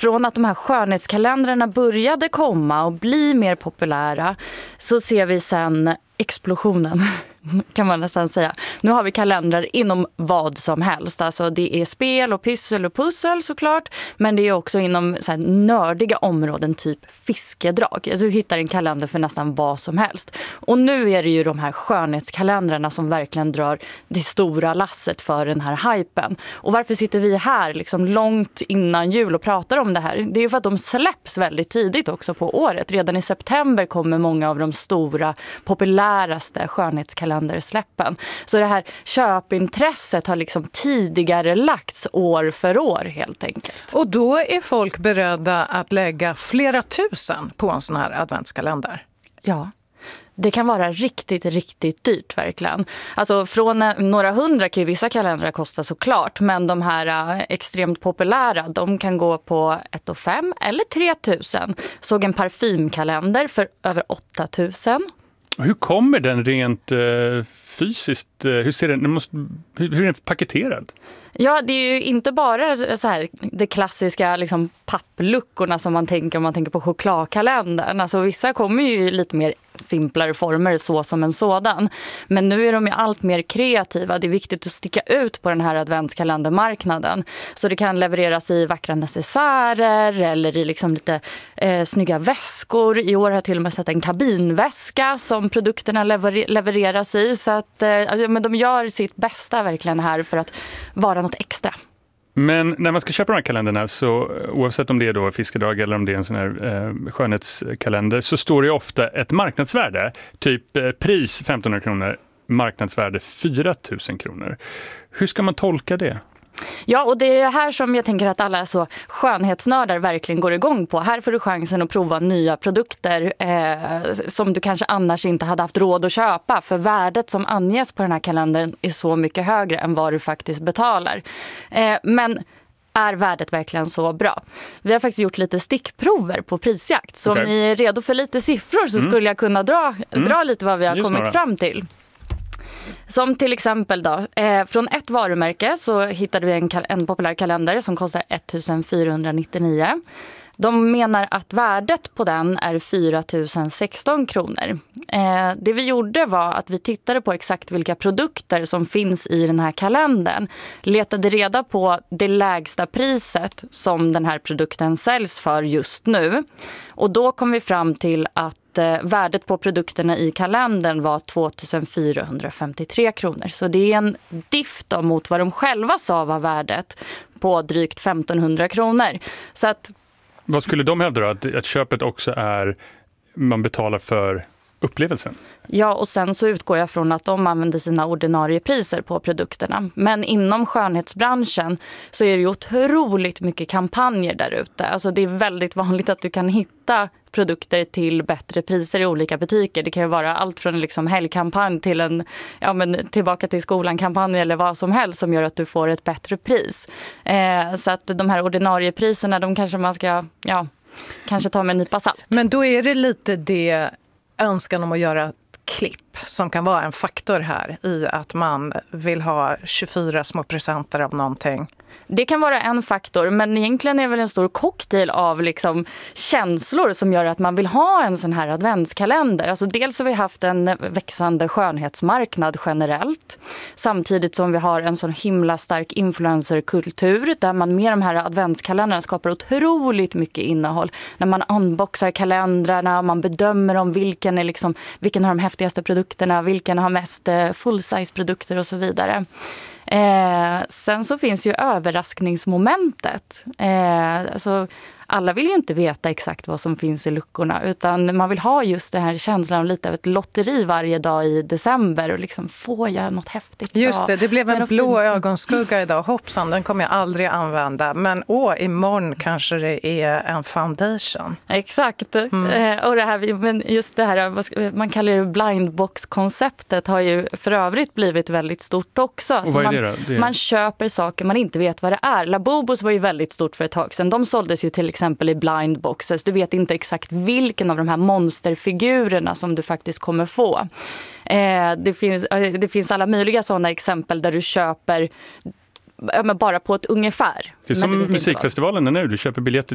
från att de här skönhetskalendrarna började komma och bli mer populära så ser vi sen explosionen, kan man nästan säga. Nu har vi kalendrar inom vad som helst. Alltså det är spel och pyssel och pussel såklart. Men det är också inom så här nördiga områden, typ fiskedrag. Alltså du hittar en kalender för nästan vad som helst. Och nu är det ju de här skönhetskalendrarna som verkligen drar det stora lasset för den här hypen. Och varför sitter vi här liksom långt innan jul och pratar om det här? Det är ju för att de släpps väldigt tidigt också på året. Redan i september kommer många av de stora, populäraste skönhetskalendersläppen. Så det här köpintresset har liksom tidigare lagts år för år helt enkelt. Och då är folk beredda att lägga flera tusen på en sån här adventskalender? Ja. Det kan vara riktigt, riktigt dyrt verkligen. Alltså från några hundra kan ju vissa kalendrar kosta såklart. Men de här extremt populära, de kan gå på 1 500 eller 3 000. Såg en parfymkalender för över 8 000. Hur kommer den rent fysiskt? Hur ser den? Hur är den paketerad? Ja, det är ju inte bara så här det klassiska liksom pappluckorna som man tänker om man tänker på chokladkalendern. Alltså vissa kommer ju i lite mer simplare former så som en sådan. Men nu är de ju allt mer kreativa. Det är viktigt att sticka ut på den här adventskalendermarknaden. Så det kan levereras i vackra necessärer eller i liksom lite snygga väskor. I år har jag till och med sett en kabinväska som produkterna levereras i. Så att men de gör sitt bästa verkligen här för att vara något extra. Men när man ska köpa de här kalenderna, så oavsett om det är då fiskedrag eller om det är en sån här skönhetskalender, så står det ofta ett marknadsvärde. Typ pris 1 500 kronor, marknadsvärde 4 000 kronor. Hur ska man tolka det? Ja, och det är det här som jag tänker att alla så skönhetsnördar verkligen går igång på. Här får du chansen att prova nya produkter som du kanske annars inte hade haft råd att köpa. För värdet som anges på den här kalendern är så mycket högre än vad du faktiskt betalar. Men är värdet verkligen så bra? Vi har faktiskt gjort lite stickprover på prisjakt. Så om ni är redo för lite siffror så skulle jag kunna dra lite vad vi har kommit fram till. Som till exempel då, från ett varumärke så hittade vi en populär kalender som kostar 1 499. De menar att värdet på den är 4 016 kronor. Det vi gjorde var att vi tittade på exakt vilka produkter som finns i den här kalendern. Letade reda på det lägsta priset som den här produkten säljs för just nu. Och då kom vi fram till att värdet på produkterna i kalendern var 2 453 kronor. Så det är en diff då mot vad de själva sa var värdet på drygt 1 500 kronor. Så att vad skulle de hävda då? Att köpet också är, man betalar för upplevelsen? Ja, och sen så utgår jag från att de använder sina ordinarie priser på produkterna. Men inom skönhetsbranschen så är det ju otroligt mycket kampanjer där ute. Alltså det är väldigt vanligt att du kan hitta produkter till bättre priser i olika butiker. Det kan ju vara allt från liksom helgkampanj till en tillbaka till skolan-kampanj eller vad som helst som gör att du får ett bättre pris. Så att de här ordinarie priserna, de kanske man ska kanske ta med en nypa salt. Men då är det lite det önskan om att göra klipp som kan vara en faktor här i att man vill ha 24 små presenter av någonting. Det kan vara en faktor, men egentligen är det väl en stor cocktail av liksom känslor som gör att man vill ha en sån här adventskalender. Alltså dels har vi haft en växande skönhetsmarknad generellt, samtidigt som vi har en sån himla stark influencerkultur där man med de här adventskalendrarna skapar otroligt mycket innehåll. När man unboxar kalendrarna, man bedömer om vilken har de häftigaste produkterna, vilken har mest full-size produkter och så vidare. Sen så finns ju överraskningsmomentet. Alltså, alla vill ju inte veta exakt vad som finns i luckorna, utan man vill ha just det här känslan av lite av ett lotteri varje dag i december och liksom, får jag något häftigt? Just det blev en blå ögonskugga idag. Hoppsan, den kommer jag aldrig använda. Men imorgon kanske det är en foundation. Exakt. Och det här, men just det här, man kallar det blindbox-konceptet har ju för övrigt blivit väldigt stort också. Och vad är det då? Man köper saker man inte vet vad det är. Labobos var ju väldigt stort för ett tag sedan. De såldes ju till exempel i blindboxes. Du vet inte exakt vilken av de här monsterfigurerna som du faktiskt kommer få. Det finns alla möjliga sådana exempel där du köper bara på ett ungefär. Det är som musikfestivalen nu. Du köper biljetter